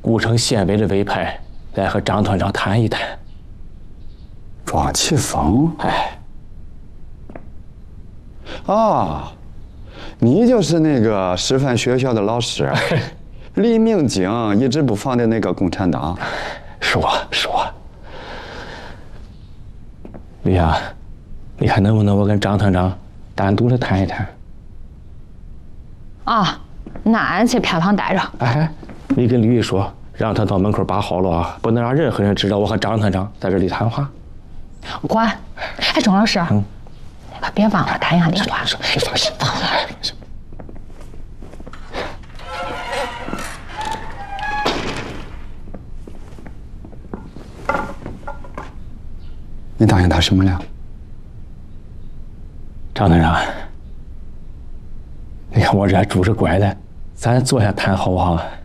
古城县委的委派来和张团长谈一谈。 庄启峰， 哎， 啊，你就是那个师范学校的老师，李明经一直不放的那个共产党。 是我。吕阳，你看能不能我跟张团长单独的谈一谈？ 啊，那俺去偏房待着。 哎，你跟吕毅说，让他到门口把好了啊，不能让任何人知道我和张团长在这里谈话。 我管。哎，钟老师，别忘了打一下电话。 你放心， 你答应他什么了？ 张团长，你看我这还拄着拐的，咱坐下谈好不好？